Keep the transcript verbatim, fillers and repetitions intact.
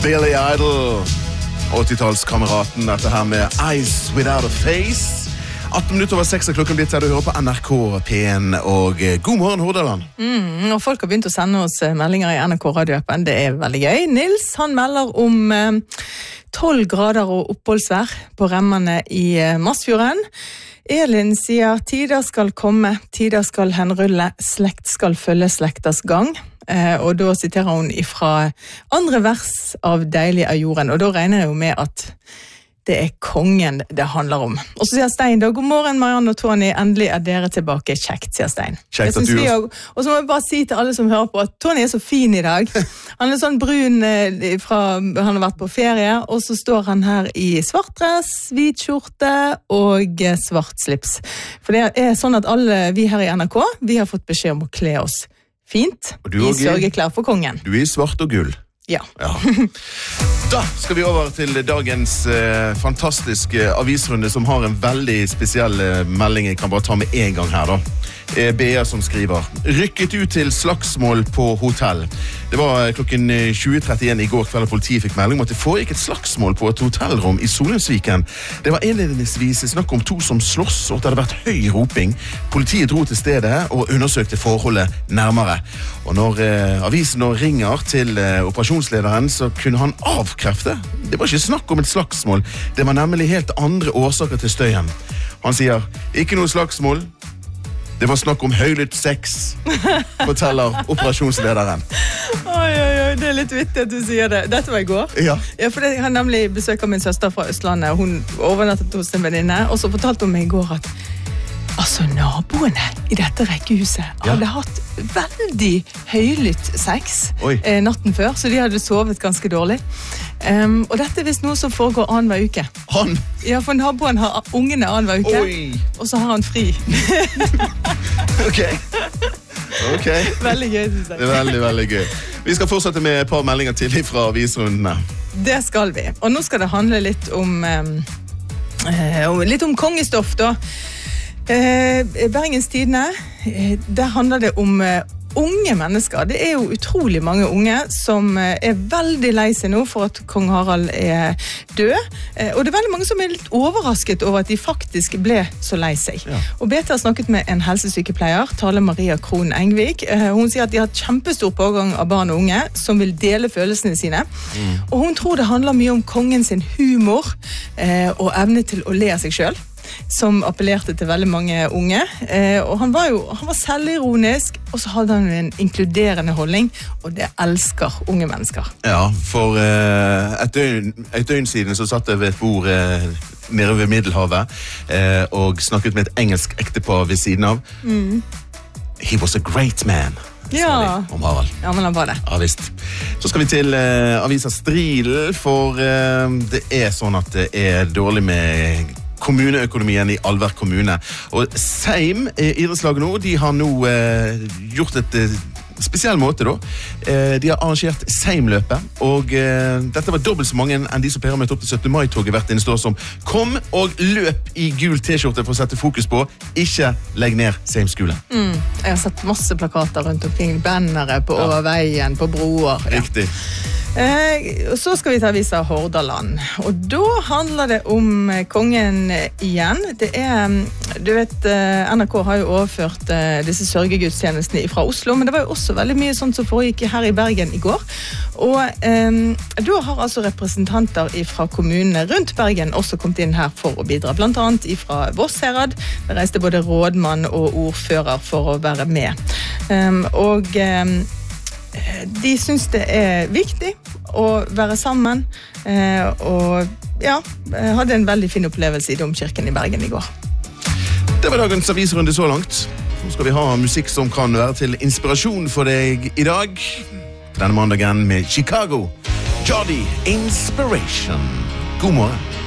Billy Idol, åttitallskameraten, dette her med Eyes Without a Face. atten minutter over seks er klokken blitt her, du hører på N R K P en, og god morgen, Hordaland. Mm, og folk har begynt å sende oss meldinger i N R K radioappen, det er veldig gøy. Nils, han melder om eh, tolv grader og oppholdsvær på remmene i eh, Masfjorden. Elin sier, tider skal komme, tider skal henrulle, slekt skal følge slektas gang. Eh, og da siterer hun ifra andre vers av Deilig av jorden, og da regner jeg jo med at det er kongen det handler om. Og så sier Stein da, god morgen Marianne og Tony, endelig er dere tilbake, kjekt, sier Stein. Kjekt at du... Og, og så må jeg bare si til alle som hører på at Tony er så fin i dag. Han er sånn brun eh, fra, han har vært på ferie, og så står han her i svart dress, hvit skjorte og eh, svart slips. For det er sånn at alle vi her i N R K, vi har fått beskjed om å kle oss fint i sørgeklær for kongen. Du er i svart og gull. Ja. ja. Da skal vi over til dagens eh, fantastiske avisrunde som har en veldig spesiell eh, melding jeg kan bare ta med en gang her da. Eh, Bea som skriver, rykket ut til slagsmål på hotell. Det var klokken tjue trettien i går kveld, politiet fikk melding om at det foregikk et slagsmål på et hotellrom i Solheimsviken. Det var innledningsvis snakk om to som slåss, og det hadde vært høy roping. Politiet dro til stedet og undersøkte forholdet nærmere. Og når eh, avisen nå ringer til eh, operasjonslederen, så kunne han avkrefte. Det var ikke snakk om et slagsmål. Det var nemlig helt andre årsaker til støyen. Han sier, ikke noe slagsmål. Det var snakk om høylytt sex, forteller operasjonslederen. Oi, oi, oi, det er litt vittig at du sier det. Dette var i går. Ja. Ja, for jeg har nemlig besøkt min søster fra Østlandet. Hun overnattet hos en venninne, og så fortalte hun meg i går at altså, naboene i dette rekkehuset ja. hadde hatt veldig høylytt sex eh, natten før, så de hadde sovet ganske dårlig. Um, og dette er vist noe som foregår annen hver uke. Han? Ja, for naboen har ungene annen hver uke, Oi. og så har han fri. Ok. Ok. Veldig gøy, synes jeg. Det er veldig, veldig gøy. Vi skal fortsette med et par meldinger til fra avisrundene. Det skal vi. Og nå skal det handle litt om, um, uh, litt om kongestoff, da. Eh, Bergens Tidende, eh, der handler det om eh, unge mennesker. Det er jo utrolig mange unge som eh, er veldig lei seg nå for at kong Harald er død. Eh, og det er veldig mange som er litt overrasket over at de faktisk ble så lei seg. Ja. Og B T har snakket med en helsesykepleier, Tale Maria Krohn Engvik. Eh, hun sier at de har kjempestor pågang av barn og unge som vil dele følelsene sine. Mm. Og hun tror det handler mye om kongen sin humor eh, og evne til å le av seg selv, som appellerte til veldig mange unge. Eh, og han var jo han var selvironisk, og så hadde han en inkluderende holdning, og det elsker unge mennesker. Ja, for eh, et, døgn, et døgn siden så satt jeg ved et bord eh, nede ved Middelhavet eh, og snakket med et engelsk ektepar ved siden av. Mm. He was a great man. Ja. Om Harald. Ja, men han var det. Ja, visst. Så skal vi til uh, avisa Strilen, for uh, det er sånn at det er dårlig med kommuneøkonomien i Alver kommune. Og Seim, eh, idrettslaget nå, de har nå eh, gjort et eh, spesiell måte da. Eh, de har arrangert Seimløpet, og eh, dette var dobbelt så mange enn de som pleier møte opp til syttende mai-toget hvert eneste år, som kom og løp i gul t-skjorte for å sette fokus på ikke legg ned Seimskole. Mm. Jeg har sett masse plakater rundt omkring, bannere på ja. over veien, på broer. Riktig. Ja. Eh, og så skal vi ta visa Hordaland, og da handler det om kongen igjen. Det er, du vet, N R K har jo overført eh, disse sørgegudstjenestene fra Oslo, men det var jo også veldig mye sånt som foregikk her i Bergen i går. Og eh, da har altså representanter fra kommunene rundt Bergen også kommet inn her for å bidra, blant annet fra Vossherad. Det reiste både rådmann og ordfører for å være med. Um, og um, de synes det er viktig å være sammen, og ja, hadde en veldig fin opplevelse i Domkirken i Bergen i går. Det var dagens avisrunde så langt. Nå skal vi ha musikk som kan være til inspirasjon for deg i dag. Denne mandagen med Chicago. Jody Inspiration. God morgen.